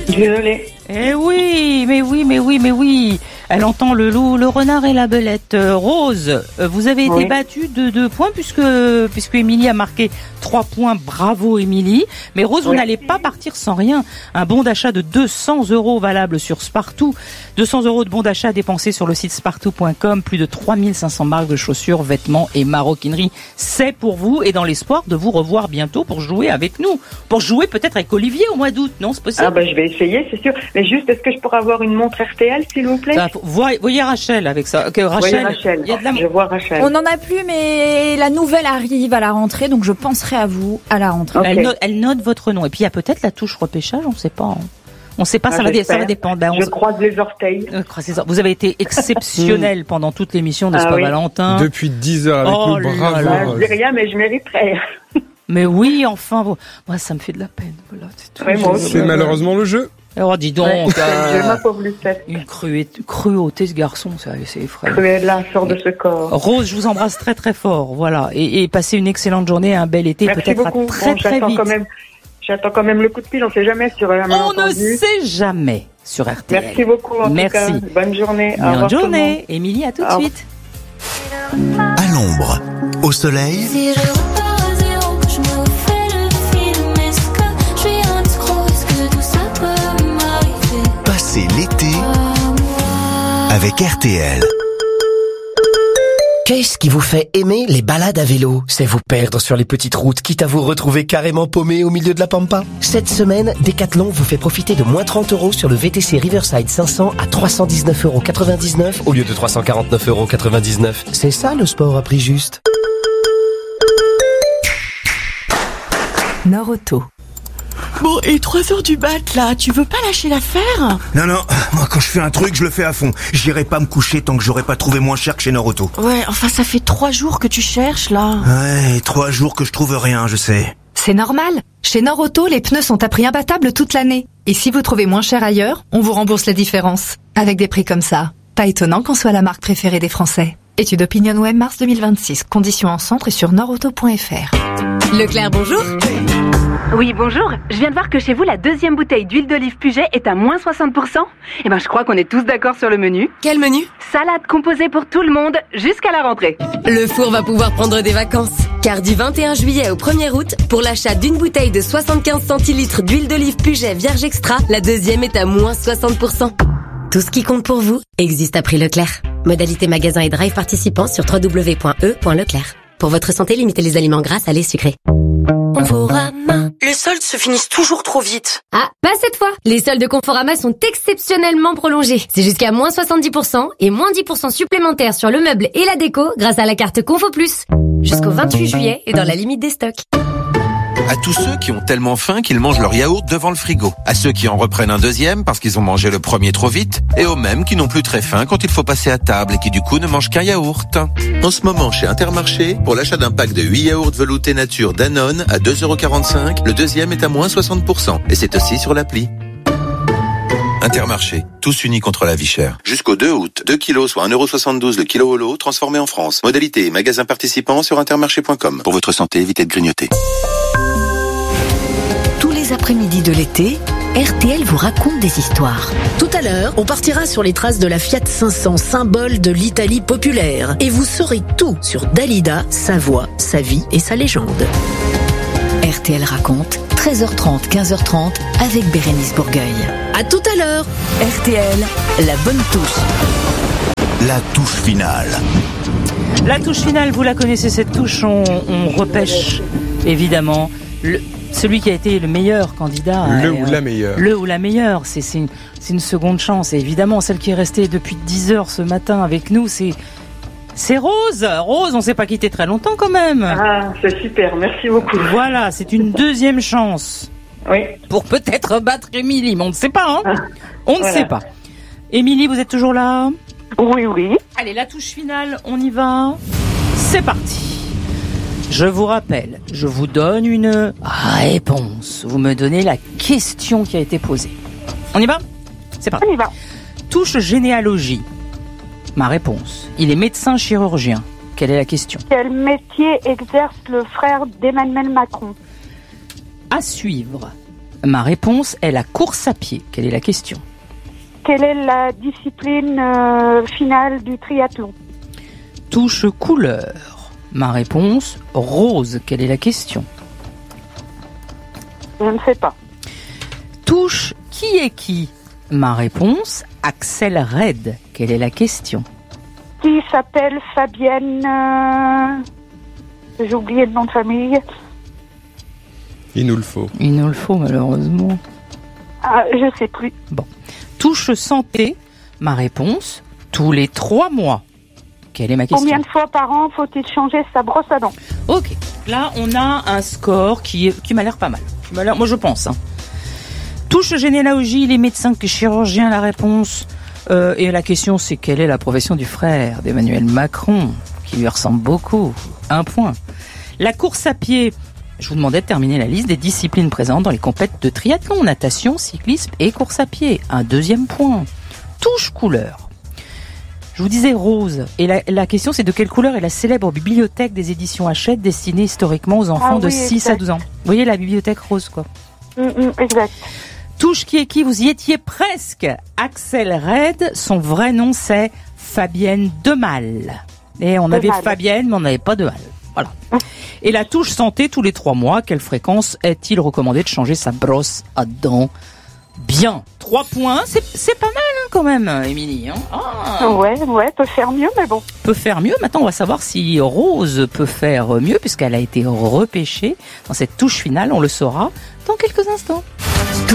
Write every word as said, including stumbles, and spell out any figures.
Désolée. Eh oui, mais oui, mais oui, mais oui. Elle entend le loup, le renard et la belette. Euh, Rose, euh, vous avez été Oui. battue de deux points puisque puisque Émilie a marqué trois points. Bravo Émilie. Mais Rose, vous Oui. n'allez pas partir sans rien. Un bon d'achat de deux cents euros valable sur Spartoo. deux cents euros de bon d'achat dépensés sur le site spartoo point com. Plus de trois mille cinq cents marques de chaussures, vêtements et maroquinerie. C'est pour vous et dans l'espoir de vous revoir bientôt pour jouer avec nous. Pour jouer peut-être avec Olivier au mois d'août. Non, c'est possible. Ah bah je vais essayer, c'est sûr. Mais juste, est-ce que je pourrais avoir une montre R T L, s'il vous plaît? Ça, faut- voyez, voyez Rachel avec ça. Okay, Rachel, Voyez Rachel. il y a de la... Je vois Rachel. On n'en a plus, mais la nouvelle arrive à la rentrée, donc je penserai à vous à la rentrée. Ok. elle, note, elle note votre nom. Et puis il y a peut-être la touche repêchage, on ne sait pas. hein. On ne sait pas, Ah, ça, va, dé- ça j'espère. va dépendre. Ben, on Je se- croise les orteils. euh, croisez ça. Vous avez été exceptionnel pendant toute l'émission, n'est-ce Ah pas oui. Valentin? Depuis dix heures avec Oh nous, là bravo. là. Bah, je Rose. dis rien, mais je mériterais. Mais oui, enfin, vous- moi ça me fait de la peine. Voilà, c'est tout. Oui, moi aussi. C'est malheureusement le jeu. Oh, dis donc, Ouais. euh, Je ma pauvre Lucette. une cruauté, cruauté ce garçon, ça, c'est effrayant. Cruella sort de ce corps. Rose, je vous embrasse très très fort, voilà, et, et passez une excellente journée, un bel été, Merci peut-être à beaucoup. très Bon, très j'attends vite. quand même, j'attends quand même le coup de pile, on sait jamais sur un On ne malentendu. sait jamais sur R T L. Merci beaucoup en Merci. tout cas. Bonne journée. Au Bonne revoir tout le monde. journée, Émilie, à tout de Au revoir. suite. À l'ombre, au soleil, Si je repars à zéro, que je me refais le film, est-ce que je suis un escroc, est-ce que tout ça peut m'arriver passez l'été à moi? avec R T L. Qu'est-ce qui vous fait aimer les balades à vélo? C'est vous perdre sur les petites routes, quitte à vous retrouver carrément paumé au milieu de la pampa. Cette semaine, Decathlon vous fait profiter de moins trente euros sur le V T C Riverside cinq cents à trois cent dix-neuf euros quatre-vingt-dix-neuf au lieu de trois cent quarante-neuf euros quatre-vingt-dix-neuf. C'est ça le sport à prix juste. Nord-Auto. Bon, et trois heures du mat, là, tu veux pas lâcher l'affaire? Non, non, moi quand je fais un truc, je le fais à fond. J'irai pas me coucher tant que j'aurai pas trouvé moins cher que chez Nord-Auto. Ouais, enfin, ça fait trois jours que tu cherches, là. Ouais, trois jours que je trouve rien, je sais. C'est normal. Chez Nord-Auto, les pneus sont à prix imbattable toute l'année. Et si vous trouvez moins cher ailleurs, on vous rembourse la différence. Avec des prix comme ça, pas étonnant qu'on soit la marque préférée des Français. Étude Opinion Web mars deux mille vingt-six. Conditions en centre et sur nordauto point f r. Leclerc, bonjour. Oui, bonjour. Je viens de voir que chez vous, la deuxième bouteille d'huile d'olive Puget est à moins soixante pour cent. Eh ben, je crois qu'on est tous d'accord sur le menu. Quel menu? Salade composée pour tout le monde jusqu'à la rentrée. Le four va pouvoir prendre des vacances. Car du vingt et un juillet au premier août, pour l'achat d'une bouteille de soixante-quinze centilitres d'huile d'olive Puget Vierge Extra, la deuxième est à moins soixante pour cent. Tout ce qui compte pour vous existe à prix Leclerc. Modalité magasin et drive participants sur w w w point e point leclerc. Pour votre santé, limitez les aliments gras, salés, sucrés. Conforama. Les soldes se finissent toujours trop vite. Ah, pas cette fois. Les soldes de Conforama sont exceptionnellement prolongés. C'est jusqu'à moins soixante-dix pour cent et moins dix pour cent supplémentaires sur le meuble et la déco grâce à la carte Confo Plus. Jusqu'au vingt-huit juillet et dans la limite des stocks. À tous ceux qui ont tellement faim qu'ils mangent leur yaourt devant le frigo. À ceux qui en reprennent un deuxième parce qu'ils ont mangé le premier trop vite. Et aux mêmes qui n'ont plus très faim quand il faut passer à table et qui du coup ne mangent qu'un yaourt. En ce moment, chez Intermarché, pour l'achat d'un pack de huit yaourts veloutés nature Danone à deux euros quarante-cinq, le deuxième est à moins soixante pour cent. Et c'est aussi sur l'appli. Intermarché, tous unis contre la vie chère. Jusqu'au deux août, deux kilos soit un euro soixante-douze le kilo au lot, transformé en France. Modalité et magasin participant sur intermarché point com. Pour votre santé, évitez de grignoter. Tous les après-midi de l'été, R T L vous raconte des histoires. Tout à l'heure, on partira sur les traces de la Fiat cinq cents, symbole de l'Italie populaire. Et vous saurez tout sur Dalida, sa voix, sa vie et sa légende. R T L raconte, treize heures trente, quinze heures trente, avec Bérénice Bourgueil. À tout à l'heure, R T L, la bonne touche. La touche finale. La touche finale, vous la connaissez, cette touche, on, on repêche évidemment le, celui qui a été le meilleur candidat. Le et, ou la meilleure. Le ou la meilleure, c'est, c'est, une, c'est une seconde chance. Et évidemment, celle qui est restée depuis dix heures ce matin avec nous, c'est, c'est Rose. Rose, on ne s'est pas quitté très longtemps quand même. Ah, c'est super, merci beaucoup. Voilà, c'est une deuxième chance. Oui. Pour peut-être battre Émilie, mais on ne sait pas. Hein. Ah, on ne voilà. sait pas. Émilie, vous êtes toujours là ? Oui, oui. Allez, la touche finale, on y va. C'est parti. Je vous rappelle, je vous donne une réponse. Vous me donnez la question qui a été posée. On y va ? C'est parti. On y va. Touche généalogie. Ma réponse. Il est médecin chirurgien. Quelle est la question ? Quel métier exerce le frère d'Emmanuel Macron ? À suivre. Ma réponse est la course à pied. Quelle est la question? Quelle est la discipline euh, finale du triathlon? Touche couleur. Ma réponse, rose. Quelle est la question? Je ne sais pas. Touche qui est qui? Ma réponse, Axel Red. Quelle est la question? Qui s'appelle Fabienne euh... J'ai oublié le nom de famille. Il nous le faut. Il nous le faut, malheureusement. Ah, je sais plus. Bon. Touche santé. Ma réponse, tous les trois mois. Quelle est ma question? Combien de fois par an faut-il changer sa brosse à dents? Ok. Là, on a un score qui, est, qui m'a l'air pas mal. Qui m'a l'air, moi, je pense. Hein. Touche généalogie, les médecins, les chirurgiens, la réponse. Euh, et la question, c'est quelle est la profession du frère d'Emmanuel Macron, qui lui ressemble beaucoup. Un point. La course à pied. Je vous demandais de terminer la liste des disciplines présentes dans les compètes de triathlon, natation, cyclisme et course à pied. Un deuxième point. Touche couleur. Je vous disais rose. Et la, la question, c'est de quelle couleur est la célèbre bibliothèque des éditions Hachette destinée historiquement aux enfants ah, de oui, six exact. à douze ans. Vous voyez la bibliothèque rose, quoi. Mm, mm, exact. Touche qui est qui? Vous y étiez presque. Axel Red, son vrai nom, c'est Fabienne Demal. Et on avait Fabienne, mais on n'avait pas de mal. Voilà. Et la touche santé, tous les trois mois, quelle fréquence est-il recommandé de changer sa brosse à dents? Bien. Trois points, c'est, c'est pas mal hein, quand même, Émilie. Hein ah. Ouais, ouais, peut faire mieux, mais bon. Peut faire mieux. Maintenant, on va savoir si Rose peut faire mieux, puisqu'elle a été repêchée dans cette touche finale. On le saura dans quelques instants.